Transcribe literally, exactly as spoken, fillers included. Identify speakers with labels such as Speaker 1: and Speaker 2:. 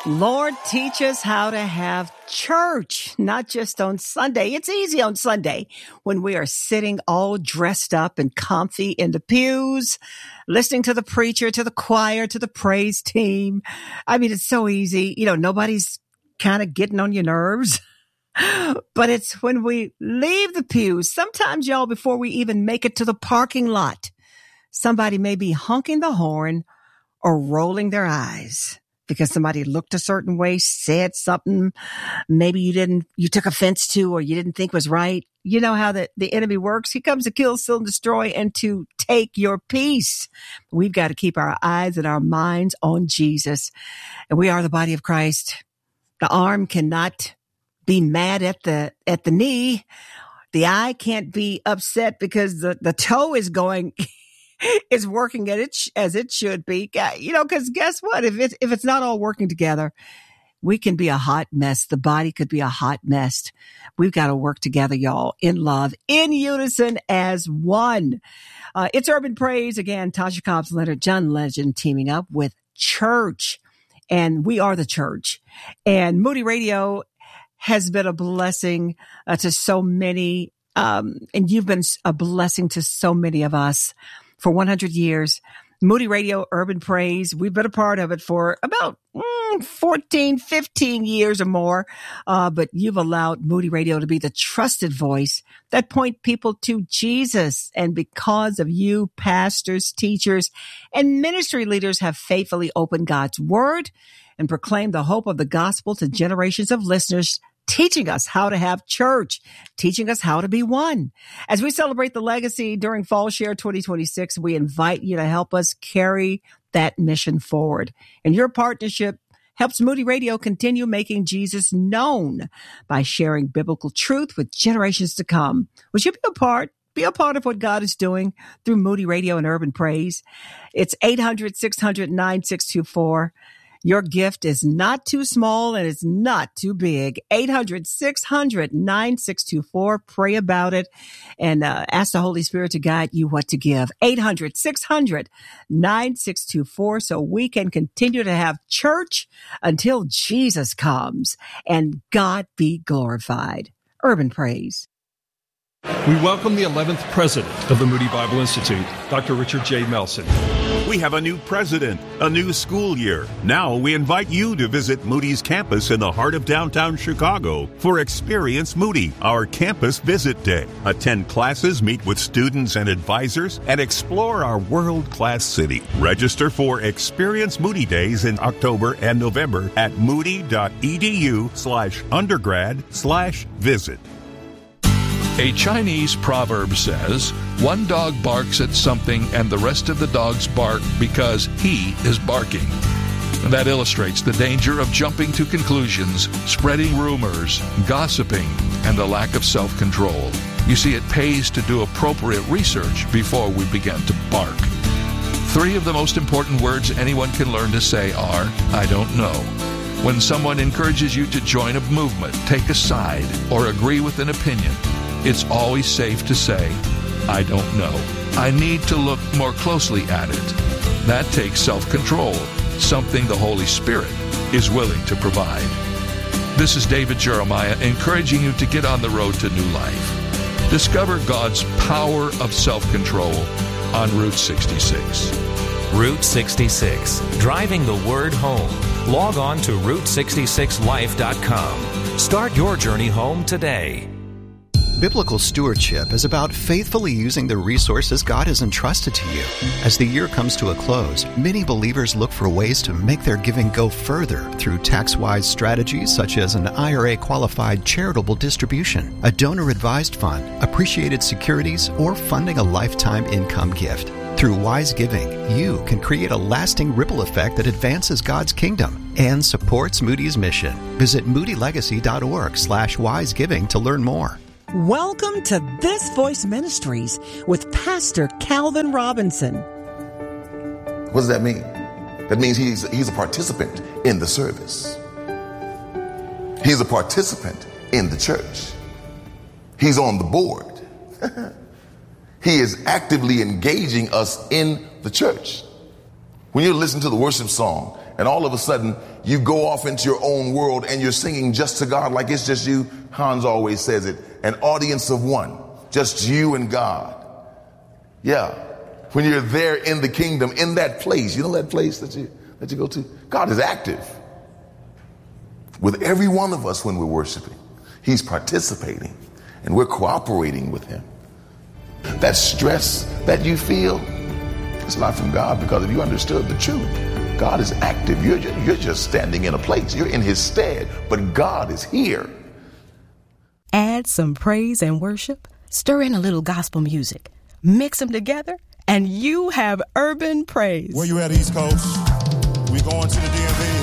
Speaker 1: Lord, teach us how to have church, not just on Sunday. It's easy on Sunday when we are sitting all dressed up and comfy in the pews, listening to the preacher, to the choir, to the praise team. I mean, it's so easy. You know, nobody's kind of getting on your nerves. But it's when we leave the pews, sometimes, y'all, before we even make it to the parking lot, somebody may be honking the horn or rolling their eyes because somebody looked a certain way, said something maybe you didn't, you took offense to or you didn't think was right. You know how the, the enemy works. He comes to kill, steal, and destroy and to take your peace. We've got to keep our eyes and our minds on Jesus. And we are the body of Christ. The arm cannot be mad at the, at the knee. The eye can't be upset because the, the toe is going is working at it as it should be. You know, because guess what? If it, if it's not all working together, we can be a hot mess. The body could be a hot mess. We've got to work together, y'all, in love, in unison as one. Uh, it's Urban Praise. Again, Tasha Cobbs Leonard, John Legend teaming up with church. And we are the church. And Moody Radio has been a blessing uh, to so many. Um, and you've been a blessing to so many of us. For one hundred years, Moody Radio, Urban Praise, we've been a part of it for about mm, fourteen, fifteen years or more. Uh, but you've allowed Moody Radio to be the trusted voice that point people to Jesus. And because of you, pastors, teachers, and ministry leaders have faithfully opened God's word and proclaimed the hope of the gospel to generations of listeners, teaching us how to have church, teaching us how to be one. As we celebrate the legacy during Fall Share twenty twenty-six, we invite you to help us carry that mission forward. And your partnership helps Moody Radio continue making Jesus known by sharing biblical truth with generations to come. Would you be a part? Be a part of what God is doing through Moody Radio and Urban Praise. It's eight hundred, six hundred, nine six two four. Your gift is not too small and it's not too big. eight hundred, six hundred, nine six two four. Pray about it and uh, ask the Holy Spirit to guide you what to give. eight hundred, six hundred, nine six two four so we can continue to have church until Jesus comes and God be glorified. Urban Praise.
Speaker 2: We welcome the eleventh president of the Moody Bible Institute, Doctor Richard J. Melson.
Speaker 3: We have a new president, a new school year. Now we invite you to visit Moody's campus in the heart of downtown Chicago for Experience Moody, our campus visit day. Attend classes, meet with students and advisors, and explore our world-class city. Register for Experience Moody Days in October and November at moody.edu slash undergrad slash visit.
Speaker 4: A Chinese proverb says, one dog barks at something and the rest of the dogs bark because he is barking. And that illustrates the danger of jumping to conclusions, spreading rumors, gossiping, and the lack of self-control. You see, it pays to do appropriate research before we begin to bark. Three of the most important words anyone can learn to say are, I don't know. When someone encourages you to join a movement, take a side, or agree with an opinion, it's always safe to say, I don't know. I need to look more closely at it. That takes self-control, something the Holy Spirit is willing to provide. This is David Jeremiah encouraging you to get on the road to new life. Discover God's power of self-control on Route sixty-six.
Speaker 5: Route sixty-six, driving the word home. Log on to route sixty-six life dot com. Start your journey home today.
Speaker 6: Biblical stewardship is about faithfully using the resources God has entrusted to you. As the year comes to a close, many believers look for ways to make their giving go further through tax-wise strategies such as an I R A-qualified charitable distribution, a donor-advised fund, appreciated securities, or funding a lifetime income gift. Through wise giving, you can create a lasting ripple effect that advances God's kingdom and supports Moody's mission. Visit moodylegacy.org slash wisegiving to learn more.
Speaker 1: Welcome to This Voice Ministries with Pastor Calvin Robinson.
Speaker 7: What does that mean? That means he's, he's a participant in the service. He's a participant in the church. He's on the board. He is actively engaging us in the church. When you listen to the worship song and all of a sudden you go off into your own world and you're singing just to God like it's just you. Hans always says it, an audience of one, just you and God. Yeah. When you're there in the kingdom, in that place, you know that place that you, that you go to? God is active with every one of us when we're worshiping. He's participating and we're cooperating with him. That stress that you feel, it's not from God, because if you understood the truth, God is active. You're just, you're just standing in a place. You're in his stead, but God is here.
Speaker 8: Add some praise and worship, stir in a little gospel music, mix them together, and you have urban praise.
Speaker 9: Where you at, East Coast? We going to the D M V.